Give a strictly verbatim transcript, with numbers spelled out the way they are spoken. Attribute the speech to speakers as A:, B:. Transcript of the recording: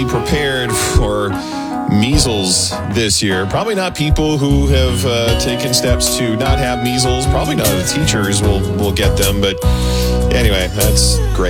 A: prepared for measles this year. Probably not people who have uh, taken steps to not have measles. Probably not the teachers will will get them. But anyway, that's great.